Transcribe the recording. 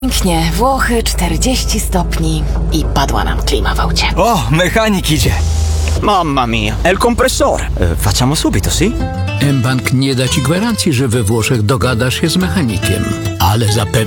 Pięknie, Włochy 40 stopni i padła nam klima w aucie. O, mechanik idzie. Mamma mia, è il compressore. Facciamo subito, sì? mBank nie da ci gwarancji, że we Włoszech dogadasz się z mechanikiem, ale zapewni